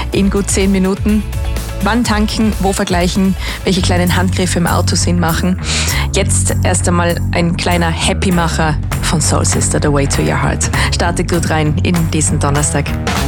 in gut 10 Minuten. Wann tanken, wo vergleichen, welche kleinen Handgriffe im Auto Sinn machen. Jetzt erst einmal ein kleiner Happy-Macher von Soul Sister, The Way to Your Heart. Startet gut rein in diesen Donnerstag.